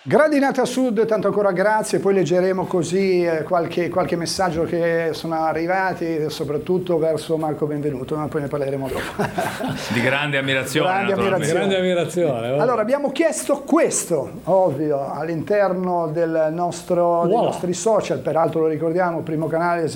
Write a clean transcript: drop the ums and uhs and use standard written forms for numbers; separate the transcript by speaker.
Speaker 1: Gradinate a Sud, tanto ancora grazie, poi leggeremo così qualche messaggio che sono arrivati, soprattutto verso Marco Benvenuto, ma poi ne parleremo dopo.
Speaker 2: Di grande ammirazione.
Speaker 3: Grande ammirazione.
Speaker 1: Allora, abbiamo chiesto questo, ovvio, all'interno dei nostri social, peraltro lo ricordiamo, primo canale